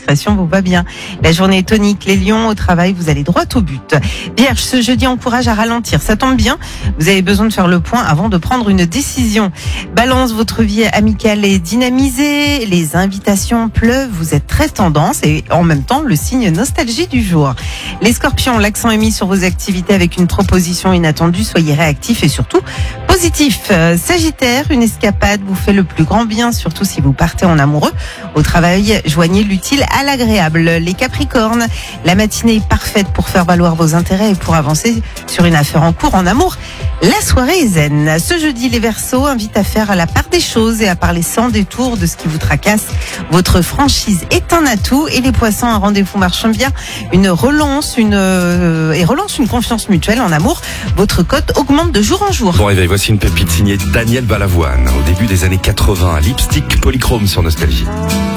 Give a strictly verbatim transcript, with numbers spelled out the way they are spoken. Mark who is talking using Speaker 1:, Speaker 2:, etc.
Speaker 1: l'expression vous va bien. La journée est tonique, les lions au travail, vous allez droit au but. Vierge, ce jeudi encourage à ralentir, ça tombe bien, vous avez besoin de faire le point avant de prendre une décision. Balance, votre vie amicale est dynamisée, les invitations pleuvent, vous êtes très tendance et en même temps le signe nostalgie du jour. Les scorpions, l'accent est mis sur vos activités avec une proposition inattendue, soyez réactifs et surtout positif. Euh, Sagittaire, une escapade vous fait le plus grand bien, surtout si vous partez en amoureux. Au travail, joignez l'utile à l'agréable. Les Capricornes, la matinée est parfaite pour faire valoir vos intérêts et pour avancer sur une affaire en cours en amour. La soirée est zen. Ce jeudi, les Verseaux invitent à faire la part des choses et à parler sans détour de ce qui vous tracasse. Votre franchise est un atout et les Poissons, un rendez-vous marche bien. Une relance, une euh, et relance une confiance mutuelle en amour. Votre cote augmente de jour en jour.
Speaker 2: Bon réveil, voici une pépite signée Daniel Balavoine. Au début des années quatre-vingts, Lipstick Polychrome sur Nostalgie.